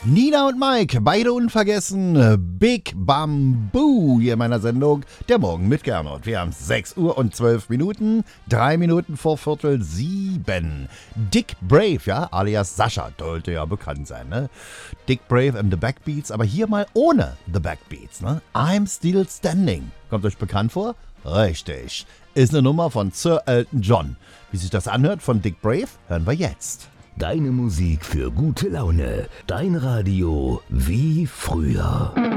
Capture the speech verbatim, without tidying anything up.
Nina und Mike, beide unvergessen. Big Bamboo hier in meiner Sendung Der Morgen mit Gernot. Wir haben sechs Uhr und zwölf Minuten, drei Minuten vor Viertel sieben. Dick Brave, ja, alias Sascha, sollte ja bekannt sein, ne? Dick Brave and the Backbeats, aber hier mal ohne The Backbeats, ne? I'm Still Standing. Kommt euch bekannt vor? Richtig. Ist eine Nummer von Sir Elton John. Wie sich das anhört von Dick Brave, hören wir jetzt. Deine Musik für gute Laune. Dein Radio wie früher.